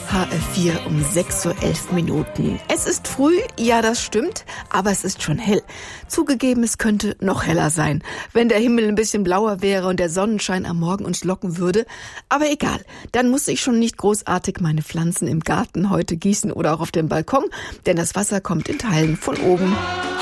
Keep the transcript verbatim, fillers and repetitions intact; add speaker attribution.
Speaker 1: H F vier um sechs Uhr elf Minuten. Es ist früh, ja, das stimmt, aber es ist schon hell. Zugegeben, es könnte noch heller sein, wenn der Himmel ein bisschen blauer wäre und der Sonnenschein am Morgen uns locken würde. Aber egal, dann muss ich schon nicht großartig meine Pflanzen im Garten heute gießen oder auch auf dem Balkon, denn das Wasser kommt in Teilen von oben.